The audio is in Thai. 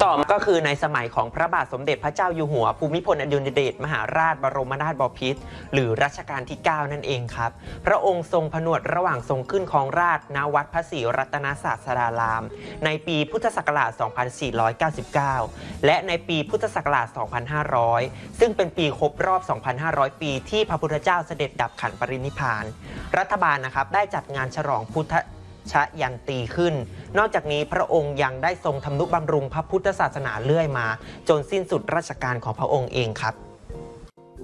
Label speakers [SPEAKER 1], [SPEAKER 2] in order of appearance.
[SPEAKER 1] ต่อมาก็คือในสมัยของพระบาทสมเด็จพระเจ้าอยู่หัวภูมิพลอดุลยเดชมหาราชบรมนาถบพิตรหรือรัชกาลที่ 9 นั่นเองครับพระองค์ทรงผนวดระหว่างทรงขึ้นครองราชย์ณวัดพระศรีรัตนศาสดารามในปีพุทธศักราช 2499 และในปีพุทธศักราช 2500 ซึ่งเป็นปีครบรอบ 2,500 ปีที่พระพุทธเจ้าเสด็จดับขันปรินิพพานรัฐบาลนะครับได้จัดงานฉลองพุทธชยันตีขึ้นนอกจากนี้พระองค์ยังได้ทรงทำนุบำรุงพระพุทธศาสนาเรื่อยมาจนสิ้นสุดราชการของพระองค์เองครับ